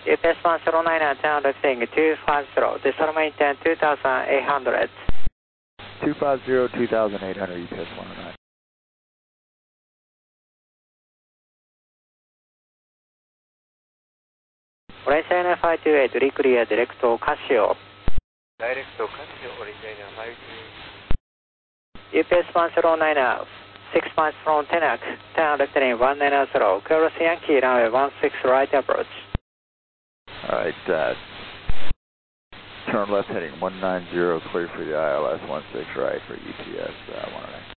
UPS 109, turn lifting 250, decimal maintain 2800. 250, 2800, UPS 109. Originator 528, reclear, directo Casio. Directo Casio, originator 528. UPS 109, 6 miles from Tenac, turn left lane 190, Carlos Yankee, runway 16 right approach. Alright, turn left heading 190, clear for the ILS 16 right for UPS 109.